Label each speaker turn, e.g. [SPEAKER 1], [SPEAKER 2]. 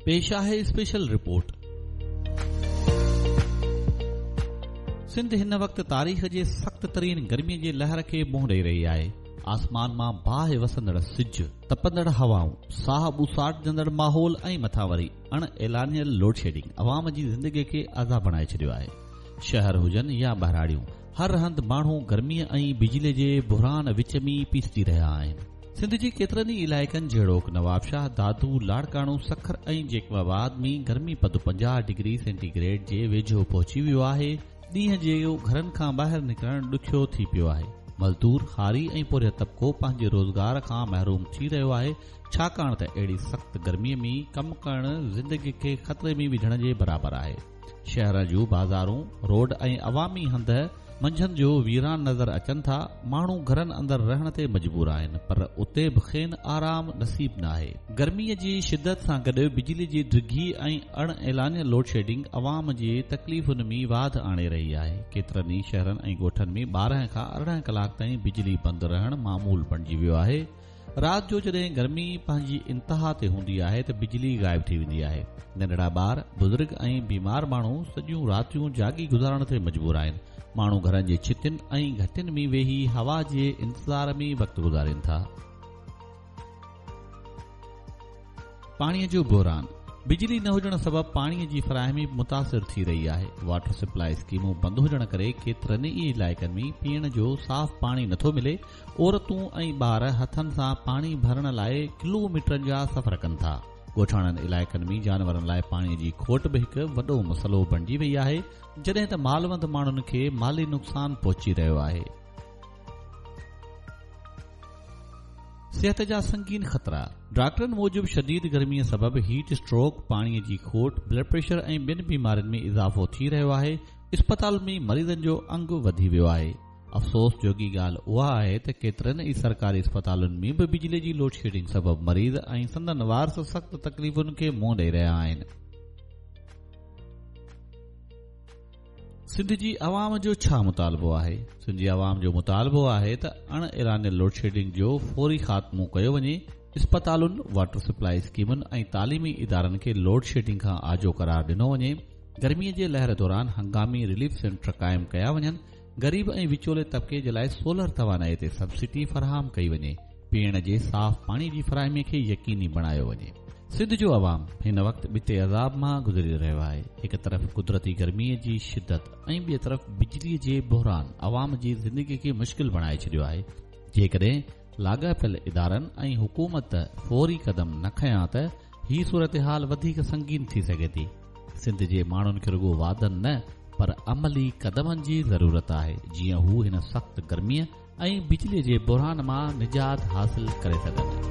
[SPEAKER 1] पेश आहे special report. Sindh हिन वक़्तु तारीख़ जे सख़्त तरीन गर्मीअ जे लहर खे मुंहुं ॾेई रही आहे। आसमान मां बाहि वसंदड़ सिज, तपंदड़ हवाऊं, साह ॿुसाट ॾंदड़ माहौल ऐं मथां वरी अण ऐलानियल लोड शेडिंग अवाम जी ज़िंदगीअ खे अज़ा बणाए छॾियो आहे। शहर हुजनि या बहिराड़ियूं, हर हंधि माण्हू गर्मीअ ऐं बिजलीअ जे बुहरान विच में पीसजी रहिया आहिनि। सिंध जी केतिरनि ई इलाइक़नि जहिड़ोक नवाबशाह, दादू, लाड़काणो, सखर ऐं जैकबाबाद में गर्मी पद 50 डिग्री सेंटीग्रेड जे वेझो पहुची वियो आहे। ॾींहं जो घरनि खां ॿाहिरि निकिरणु ॾुखियो थी पियो आहे। मज़दूर, हारी ऐं पोरिया तबिको पंहिंजे रोज़गार खां महरूम थी रहियो आहे, छाकाणि त अहिड़ी सख़्त गर्मीअ में कमु करणु ज़िंदगी खे ख़तरे में विझण जे बराबरि आहे। शहर जूं बाज़ारूं, रोड ऐं अवामी हंध मंझंदि जो वीरान नज़र अचनि था। माण्हू घरनि अंदरि रहण ते मजबूर आहिनि, पर उते बि खेन आराम नसीब न आहे। गर्मीअ जी शिदत सां गॾु बिजली जी डिघी ऐं अण ऐलानियल लोड शेडिंग अवाम जे तकलीफ़ुनि में वाध आणे रही आहे। केतिरनि ई शहरनि ऐं ॻोठनि में 12 खां 18 कलाक ताईं बिजली बंदि रहणु मामूल बणिजी वियो आहे। राति जो जॾहिं गर्मी पंहिंजी इंतिहा ते हूंदी आहे त बिजली गायब थी वेंदी आहे। नंढड़ा ॿार, बुज़ुर्ग ऐं बीमार माण्हू सॼियूं रातियूं जागी गुज़ारण ते मजबूर आहिनि। माण्हू घरनि जे छितियुनि ऐं घटियुनि में वेही हवा जे इंतज़ार में वक़्तु गुज़ारनि था। पाणीअ जो बहिरान, बिजली न हुजण सबबि पाणीअ जी फ़राहमी मुतासिर थी रही आहे। वाटर सप्लाई स्कीमूं बंदि हुजण करे केतिरनि ई इलाइक़नि में पीअण जो साफ़ पाणी नथो मिले। औरतूं ऐं ॿार हथनि सां पाणी भरण लाइ किलोमीटरनि जा सफ़र कनि था। ॻोठाणनि इलाइक़नि में जानवरनि लाइ पाणीअ जी खोट बि हिकु वॾो मसइलो बणिजी वई आहे, जॾहिं त मालवंद माण्हुनि खे माली नुक़सान पहुची रहियो आहे। सिहत जा संगीन ख़तरा, डॉक्टरनि मूजिबि शदीद गर्मीअ सबबि हीट स्ट्रोक, पाणीअ जी खोट, ब्लड प्रेशर ऐं ॿियनि बीमारियुनि में इज़ाफ़ो थी रहियो आहे। इस्पताल में मरीज़नि जो अंग वधी वियो आहे। अफ़सोस जोगी ॻाल्हि उहा आहे त केतिरनि ई सरकारी इस्पतालुनि में बि बिजली जी लोड शेडिंग सबबि मरीज़ ऐं संदन वारस सख़्त तकलीफ़ुनि खे मुंहुं ॾेई रहिया आहिनि। सिंध जी अवाम जो छा मुतालबो आहे? सिंध जी अवाम जो मुतालबो आहे त अण ऐलानियल लोड शेडिंग जो फौरी ख़ात्मो कयो वञे। इस्पतालुनि, वाटर सप्लाई स्कीमुनि ऐं तालीमी इदारनि खे लोड शेडिंग खां आजो करार ॾिनो वञे। गर्मीअ जे लहर दौरान हंगामी रिलीफ सेंटर क़ाइमु कया वञनि। गरीब ऐं विचोले तबिके जे लाइ सोलर तवानाई ते सब्सिडी फराहम कई वञे। पीअण जे साफ़ पाणी जी फ़राहमीअ खे यकीनी बणायो वञे। सिंध जो अवाम हिन वक़्तु बिते अज़ाब मां गुज़री रहियो आहे। हिकु तरफ़ कुदरती गर्मीअ जी शिदत ऐं ॿिए तरफ़ बिजलीअ जे बहिरान अवाम जी ज़िंदगी खे मुश्किल बणाए छॾियो आहे। जेकॾहिं लाॻापियल इदारनि ऐं हुकूमत फौरी क़दम न खयां त ही सूरतहाल वधीक संगीन थी सघे थी। सिंध जे माण्हुनि खे रुॻो वादनि न पर अमली क़दमनि जी ज़रूरत आहे, जीअं हू हिन सख़्त गर्मीअ ऐं बिजलीअ जे बहिरान मां निजात हासिल करे सघनि।